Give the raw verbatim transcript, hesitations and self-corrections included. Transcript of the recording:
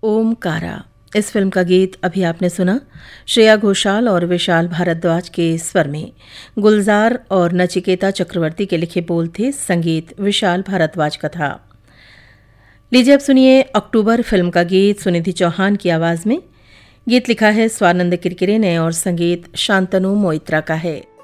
ओमकारा। इस फिल्म का गीत अभी आपने सुना श्रेया घोषाल और विशाल भारद्वाज के स्वर में। गुलजार और नचिकेता चक्रवर्ती के लिखे बोल थे, संगीत विशाल भारद्वाज का था। लीजिए अब सुनिए अक्टूबर फिल्म का गीत सुनिधि चौहान की आवाज में। गीत लिखा है स्वानंद किरकिरे ने और संगीत शांतनु मोइत्रा का है।